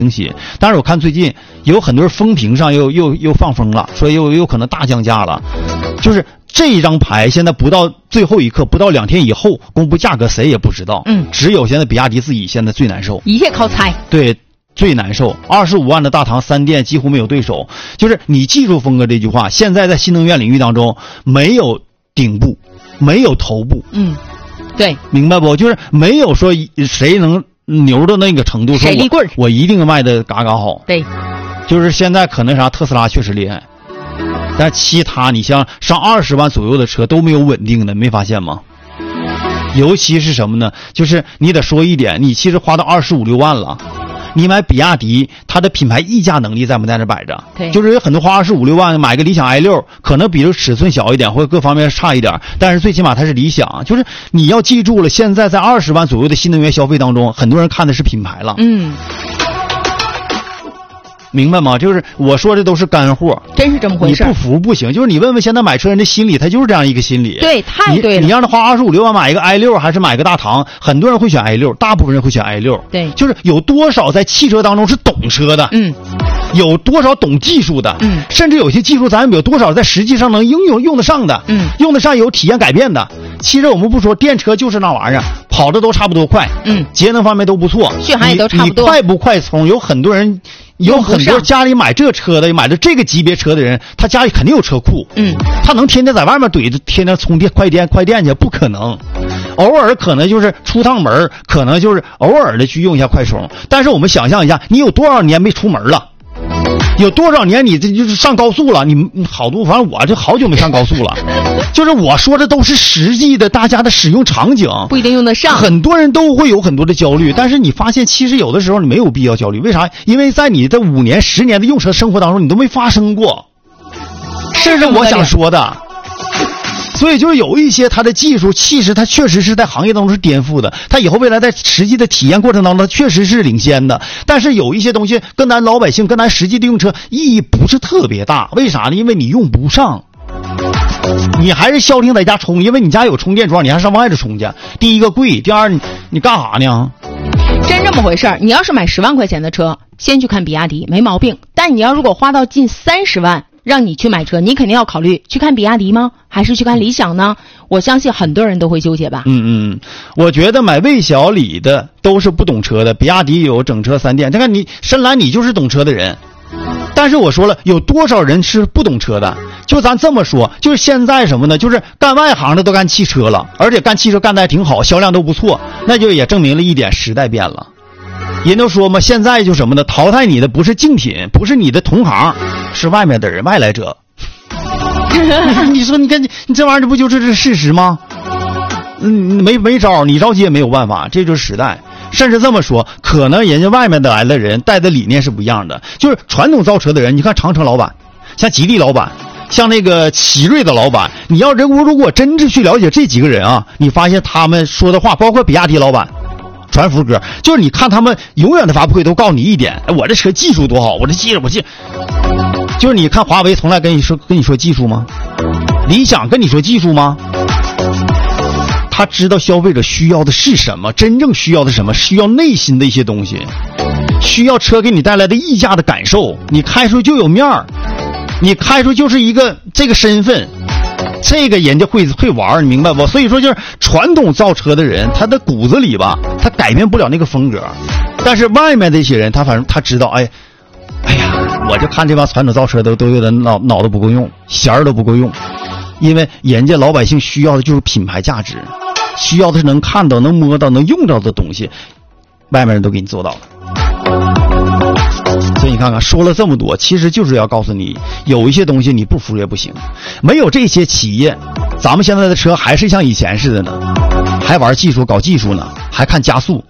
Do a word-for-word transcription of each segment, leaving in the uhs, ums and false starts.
息。但是我看最近有很多人风评上又又又放风了，说又有可能大降价了。就是这一张牌现在不到最后一刻，不到两天以后公布价格，谁也不知道。 嗯， 只有现在比亚迪自己现在最难受， 一切靠猜。 对。最难受，二十五万的大唐三电几乎没有对手。就是你技术风格这句话，现在在新能源领域当中没有顶部，没有头部。 嗯，对， 明白不？就是没有说谁能牛到那个程度， 谁立棍我一定卖的嘎嘎好。 对， 就是现在可能啥，特斯拉确实厉害，但其他你像上二十万左右的车都没有稳定的，没发现吗？尤其是什么呢？就是你得说一点，你其实花到二十五六万了。你买比亚迪，它的品牌溢价能力在不在那摆着？ 对， 就是有很多花二十五六万买个理想 i 六，可能比如尺寸小一点或者各方面差一点，但是最起码它是理想。就是你要记住了，现在在二十万左右的新能源消费当中，很多人看的是品牌了。 嗯， 明白吗？就是我说的都是干货， 真是这么回事。 你不服不行，就是你问问现在买车人的心理，他就是这样一个心理。 对，太对了。 你, 你让他花二十五六万买一个 i 六，还是买个大唐？很多人会选 i 六，大部分人会选 i 六。 对， 就是有多少在汽车当中是懂车的， 嗯， 有多少懂技术的， 嗯， 甚至有些技术咱们有多少在实际上能应用用得上的， 嗯， 用得上有体验改变的。其实我们不说电车就是那玩意儿，跑的都差不多快， 嗯， 节能方面都不错， 续航也都差不多。 你快不快充？有很多人。有很多家里买这车的，买的这个级别车的人，他家里肯定有车库， 嗯， 他能天天在外面怼着，天天充电、快电、快电去？不可能，偶尔可能就是出趟门，可能就是偶尔的去用一下快充。但是我们想象一下，你有多少年没出门了？有多少年你这就是上高速了？你好多，反正我这好久没上高速了。就是我说的都是实际的，大家的使用场景不一定用得上。 很多人都会有很多的焦虑，但是你发现其实有的时候你没有必要焦虑。为啥？因为在你的五年、十年的用车生活当中，你都没发生过。这是我想说的。所以就是有一些它的技术，其实它确实是在行业当中是颠覆的，它以后未来在实际的体验过程当中，它确实是领先的。但是有一些东西跟咱老百姓、跟咱实际的用车意义不是特别大，为啥呢？因为你用不上，你还是消停在家充，因为你家有充电桩，你还上外头充去。第一个贵，第二你你干啥呢？ 真这么回事儿。你要是买十万块钱的车，先去看比亚迪没毛病，但你要如果花到近三十万。让你去买车，你肯定要考虑去看比亚迪吗？还是去看理想呢？我相信很多人都会纠结吧。 嗯嗯，我觉得买魏小李的都是不懂车的，比亚迪有整车三电。这看你深蓝，你就是懂车的人。但是我说了，有多少人是不懂车的？就咱这么说，就是现在什么呢？就是干外行的都干汽车了，而且干汽车干得还挺好，销量都不错，那就也证明了一点，时代变了。人都说嘛，现在就什么呢？淘汰你的不是竞品，不是你的同行，是外面的人，外来者。你说，你看，你这玩意儿，这不就是这事实吗？嗯，没没招，你着急也没有办法，这就是时代。甚至这么说，可能人家外面的来的人带的理念是不一样的。就是传统造车的人，你看长城老板，像吉利老板，像那个奇瑞的老板，你要人如果真是去了解这几个人啊，你发现他们说的话，包括比亚迪老板。传福哥，就是你看他们永远的发布会都告诉你一点，哎，我这车技术多好，我这技术我技，就是你看华为从来跟你说跟你说技术吗？理想跟你说技术吗？他知道消费者需要的是什么，真正需要的是什么，需要内心的一些东西，需要车给你带来的溢价的感受，你开出就有面儿，你开出就是一个这个身份。这个人家会会玩，你明白不？所以说就是传统造车的人，他的骨子里吧，他改变不了那个风格。但是外面这些人，他反正他知道，哎，哎呀，我就看这帮传统造车都都有点脑脑子不够用，弦儿都不够用，因为人家老百姓需要的就是品牌价值，需要的是能看到、能摸到、能用到的东西，外面人都给你做到了。所以你看看，说了这么多，其实就是要告诉你，有一些东西你不服也不行。没有这些企业，咱们现在的车还是像以前似的呢，还玩技术、搞技术呢，还看加速，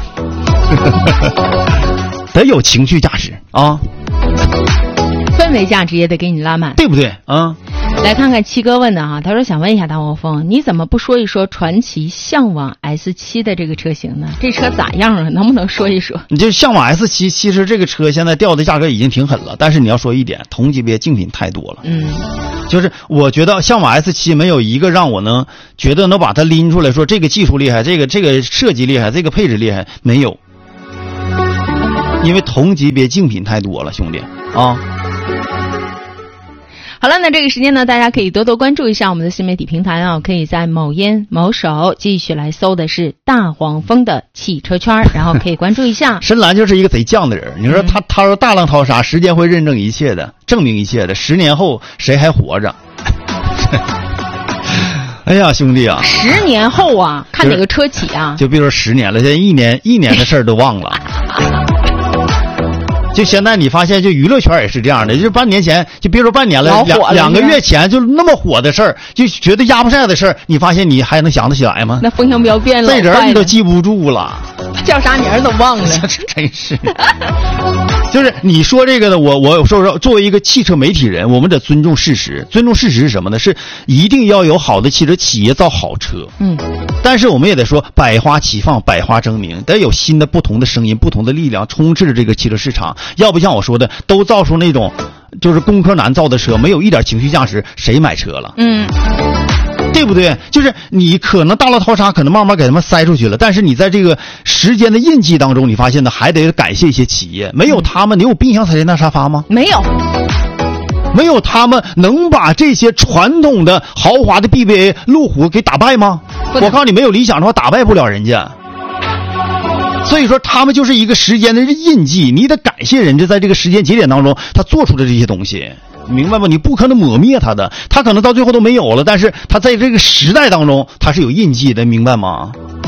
得有情绪价值啊， 氛围价值也得给你拉满， 对不对啊？ 来看看七哥问的哈，他说想问一下大黄蜂，你怎么不说一说传祺向往 S 七 的这个车型呢？这车咋样啊？能不能说一说？ 你就向往 S 七，其实这个车现在掉的价格已经挺狠了，但是你要说一点，同级别竞品太多了。 嗯， 就是我觉得向往 S 七 没有一个让我能觉得能把它拎出来说这个技术厉害，这个这个设计厉害，这个配置厉害，没有。 因为同级别竞品太多了，兄弟啊。 好了，那这个时间呢，大家可以多多关注一下我们的新媒体平台啊，可以在某音某手继续来搜的是大黄蜂的汽车圈，然后可以关注一下。 深蓝就是一个贼犟的人，你说他他说大浪淘沙，时间会认证一切的，证明一切的，十年后谁还活着？哎呀，兄弟啊！ 十年后啊，看哪个车企啊？ 就比如说十年了，现在一年一年的事儿都忘了。就现在你发现，就娱乐圈也是这样的，就是半年前，就别说半年了，两两个月前就那么火的事儿，就觉得压不晒的事儿，你发现你还能想得起来吗？ 那风向标变了， 这人你都记不住了， 叫啥名都忘了， 真是。就是你说这个呢，我我说说，作为一个汽车媒体人，我们得尊重事实。尊重事实是什么呢？是一定要有好的汽车企业造好车。嗯，但是我们也得说，百花齐放，百花争鸣，得有新的、不同的声音、不同的力量充斥着这个汽车市场。要不像我说的，都造出那种就是工科男造的车，没有一点情绪价值，谁买车了？嗯。对不对？就是你可能大浪淘沙，可能慢慢给他们塞出去了，但是你在这个时间的印记当中，你发现呢，还得感谢一些企业。没有他们，你有冰箱才能那沙发吗？ 没有， 没有他们，能把这些传统的豪华的 B B A 路虎给打败吗？我告诉你，没有理想的话，打败不了人家。所以说，他们就是一个时间的印记，你得感谢人家在这个时间节点当中，他做出的这些东西。明白吗？你不可能抹灭他的，他可能到最后都没有了，但是他在这个时代当中他是有印记的，明白吗？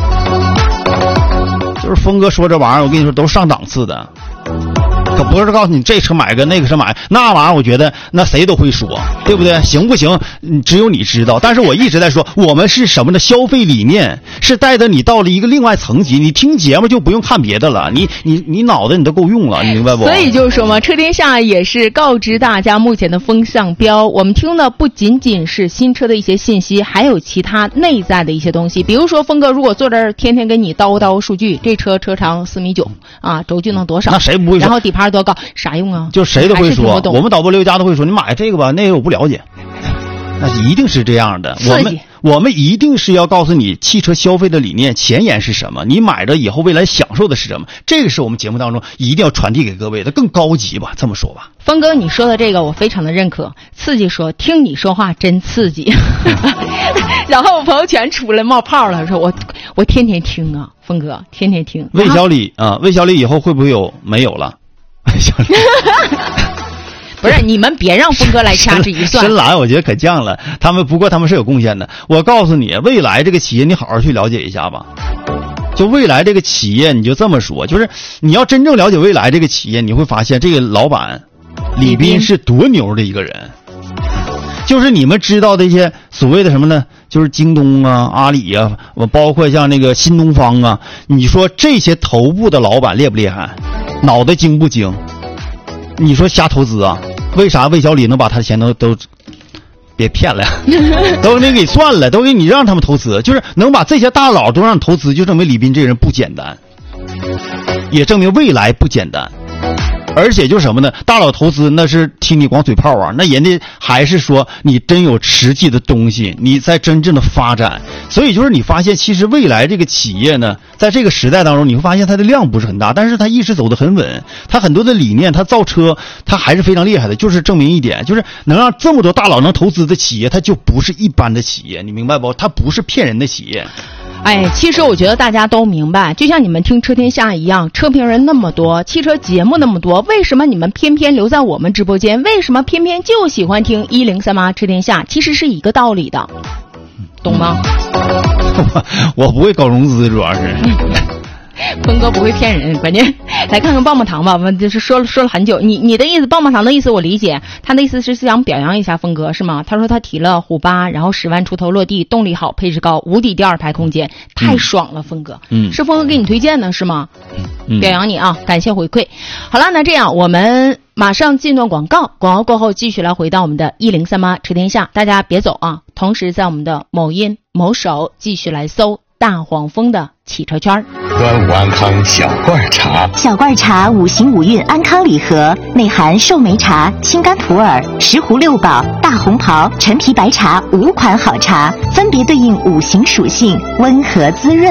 就是峰哥说这玩意儿，我跟你说都上档次的，可不是告诉你这车买个那个车买那玩意儿，我觉得那谁都会说，对不对？行不行？只有你知道。但是我一直在说，我们是什么的消费理念是带着你到了一个另外层级，你听节目就不用看别的了，你你你脑子你都够用了，你明白不？ 所以就是说嘛，车天下也是告知大家目前的风向标。我们听的不仅仅是新车的一些信息，还有其他内在的一些东西。比如说，峰哥如果坐这儿天天给你叨叨数据，这车车长四米九啊，轴距能多少？ 那谁不会说？ 然后底盘多高？啥用啊？ 就谁都会说，我们导播刘家都会说，你买这个吧，那个我不了解。那一定是这样的，我们我们一定是要告诉你汽车消费的理念前沿是什么，你买着以后未来享受的是什么，这个是我们节目当中一定要传递给各位的，更高级吧，这么说吧。 峰哥，你说的这个我非常的认可，刺激说听你说话真刺激。然后我朋友圈出来冒泡了，说我我天天听啊，峰哥天天听。 魏小李啊，魏小李以后会不会有没有了？魏小李。 不是，你们别让峰哥来掐指一算。 深蓝我觉得可犟了，他们不过他们是有贡献的。我告诉你，未来这个企业你好好去了解一下吧。就未来这个企业，你就这么说，就是你要真正了解未来这个企业，你会发现这个老板李斌是多牛的一个人。就是你们知道的一些所谓的什么呢？就是京东啊、阿里啊，包括像那个新东方啊，你说这些头部的老板厉不厉害？脑袋精不精？你说瞎投资啊？为啥魏小李能把他的钱都都别骗了，都给你给算了，都给你让他们投资，就是能把这些大佬都让投资，就证明李斌这个人不简单，也证明未来不简单。而且就是什么呢？大佬投资那是听你光嘴炮啊，那人家还是说你真有实际的东西，你在真正的发展。所以就是你发现，其实未来这个企业呢，在这个时代当中，你会发现它的量不是很大，但是它一直走得很稳。它很多的理念，它造车，它还是非常厉害的。就是证明一点，就是能让这么多大佬能投资的企业，它就不是一般的企业，你明白不？它不是骗人的企业。 哎，其实我觉得大家都明白，就像你们听车天下一样，车评人那么多，汽车节目那么多，为什么你们偏偏留在我们直播间？为什么偏偏就喜欢听一零三八车天下？其实是一个道理的，懂吗？ 我不会搞融资，主要是。 峰哥不会骗人，关键来看看棒棒糖吧。我们就是说了说了很久，你你的意思，棒棒糖的意思我理解，他的意思是想表扬一下峰哥是吗？他说他提了虎八，然后十万出头落地，动力好，配置高，无敌第二排空间，太爽了，峰哥。嗯，是峰哥给你推荐的是吗？嗯，表扬你啊，感谢回馈。好了，那这样我们马上进段广告，广告过后继续来回到我们的一零三八车天下，大家别走啊！同时在我们的某音某手继续来搜大黄蜂的汽车圈。 端午安康小罐茶， 小罐茶五行五运安康礼盒，内含寿眉茶、青柑普洱、石斛六宝、大红袍、陈皮白茶五款好茶，分别对应五行属性，温和滋润。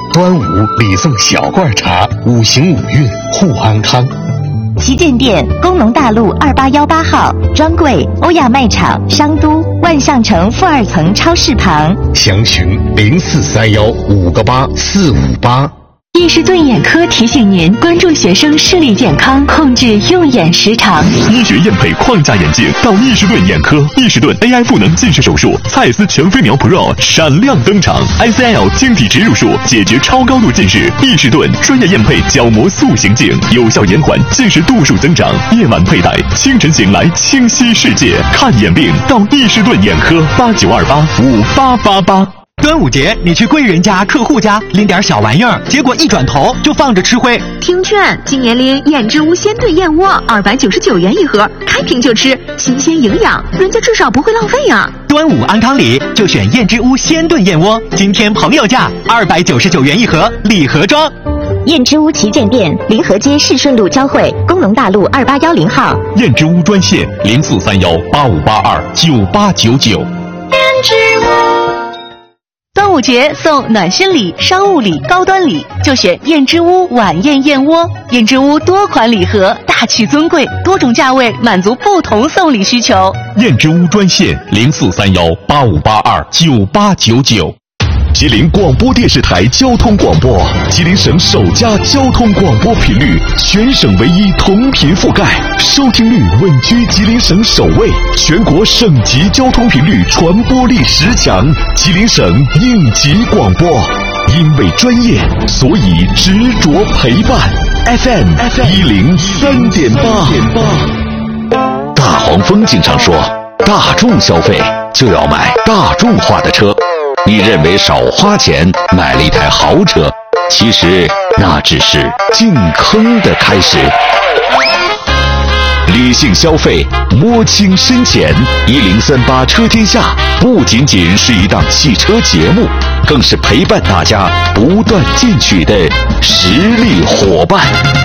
端午礼送小罐茶，五行五运护安康。 旗舰店工农大路二八幺八号，专柜欧亚卖场商都万象城负二层超市旁， 详询零四三幺五个八四五八。 易士顿眼科提醒您关注学生视力健康，控制用眼时长。 医学验配框架眼镜到易士顿眼科，易士顿 A I 赋能近视手术，蔡司全飞秒 Pro 闪亮登场 ，I C L 晶体植入术解决超高度近视。易士顿专业验配角膜塑形镜，有效延缓近视度数增长。夜晚佩戴，清晨醒来清晰世界。看眼病到易士顿眼科，八九二八五八八八。 端午节，你去贵人家、客户家拎点小玩意儿，结果一转头就放着吃灰。 听劝，今年拎燕之屋鲜炖燕窝，二百九十九元一盒，开瓶就吃，新鲜营养，人家至少不会浪费呀。 端午安康礼就选燕之屋鲜炖燕窝，今天朋友价二百九十九元一盒，礼盒装。 燕之屋旗舰店，临河街市顺路交汇，工农大路二八幺零号。 燕之屋专线零四三幺八五八二九八九九。燕之屋。 端午节送暖心礼、商务礼、高端礼，就选燕之屋晚宴燕窝。燕之屋多款礼盒，大气尊贵，多种价位，满足不同送礼需求。 燕之屋专线零四三幺八五八二九八九九。吉林广播电视台交通广播，吉林省首家交通广播频率，全省唯一同频覆盖，收听率稳居吉林省首位，全国省级交通频率传播力十强，吉林省应急广播。因为专业，所以执着陪伴。F M 一零三点八。大黄蜂经常说，大众消费就要买大众化的车。你认为少花钱买了一台豪车，其实那只是进坑的开始。理性消费，摸清深浅。一零三八车天下不仅仅是一档汽车节目，更是陪伴大家不断进取的实力伙伴。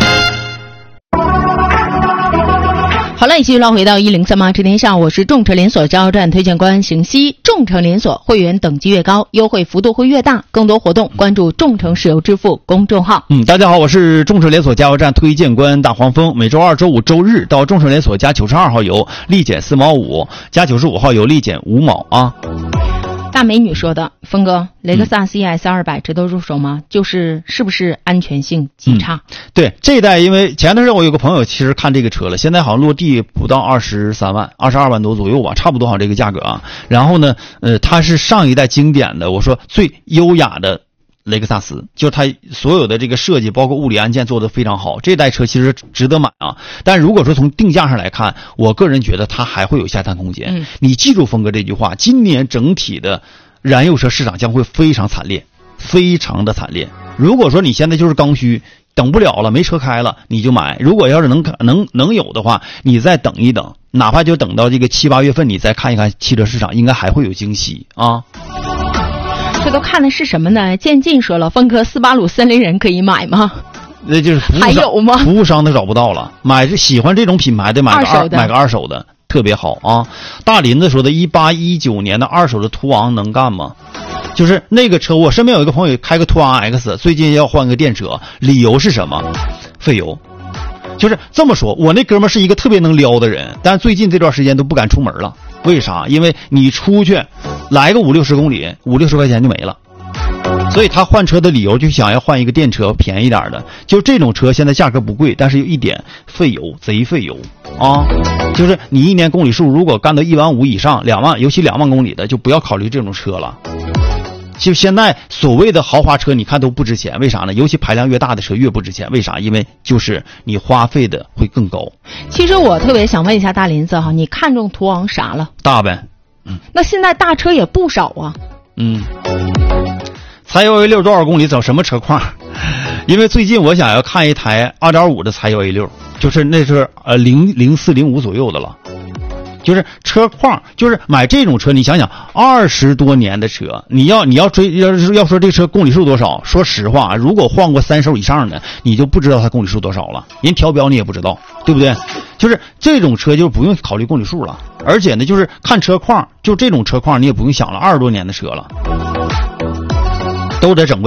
好了，继续绕回到一零三八车天下，我是众诚连锁加油站推荐官邢西。众诚连锁会员等级越高，优惠幅度会越大。更多活动关注众诚石油支付公众号。 嗯，大家好，我是众诚连锁加油站推荐官大黄蜂。每周二、周五、周日到众诚连锁加九十二号油立减四毛五，加九十五号油立减五毛啊。 大美女说的，峰哥，雷克萨斯 E S 二百值得入手吗？就是是不是安全性极差？ 嗯、对，这一代因为前段时间我有个朋友其实看这个车了，现在好像落地不到二十三万，二十二万多左右吧，差不多好像这个价格啊。然后呢，呃，它是上一代经典的，我说最优雅的雷克萨斯，就是它所有的这个设计，包括物理按键做得非常好。这代车其实值得买啊，但如果说从定价上来看，我个人觉得它还会有下探空间。嗯，你记住峰哥这句话，今年整体的燃油车市场将会非常惨烈，非常的惨烈。如果说你现在就是刚需，等不了了，没车开了，你就买。如果要是能能能有的话，你再等一等，哪怕就等到这个七八月份，你再看一看汽车市场，应该还会有惊喜啊。 这都看的是什么呢？渐进说了，峰哥斯巴鲁森林人可以买吗？ 那就是服务商还有吗？ 服务商都找不到了，买这喜欢这种品牌的买个二买个二手的特别好啊。大林子说的一八一九年的二手的途昂能干吗？就是那个车，我身边有一个朋友开个途昂 X， 最近要换个电车，理由是什么？费油。就是这么说，我那哥们是一个特别能撩的人，但最近这段时间都不敢出门了。为啥？因为你出去来个五六十公里，五六十块钱就没了。所以他换车的理由就想要换一个电车，便宜点的。就这种车现在价格不贵，但是有一点费油，贼费油啊！就是你一年公里数如果干到一万五以上，两万，尤其两万公里的，就不要考虑这种车了。就现在所谓的豪华车，你看都不值钱，为啥呢？尤其排量越大的车越不值钱，为啥？因为就是你花费的会更高。 其实我特别想问一下大林子哈，你看中途昂啥了？ 大呗，嗯。 那现在大车也不少啊。 嗯。柴油 A 六多少公里？走什么车况？因为最近我想要看一台 二点五 的柴油 A 六，就是那是呃零零四零五左右的了。就是车况，就是买这种车，你想想，二十多年的车，你要你要追要要说这车公里数多少？说实话，如果换过三手以上的，你就不知道它公里数多少了，人调标你也不知道，对不对？就是这种车就不用考虑公里数了，而且呢，就是看车况，就这种车况你也不用想了，二十多年的车了，都得整位。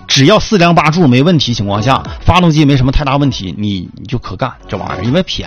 只要四梁八柱没问题情况下，发动机没什么太大问题，你你就可干这玩意儿，因为便